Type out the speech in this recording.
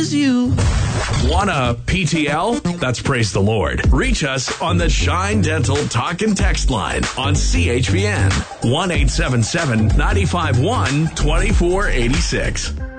as you. Want a PTL? That's praise the Lord. Reach us on the Shine Dental Talk and Text line on CHBN 1-877-951-2486.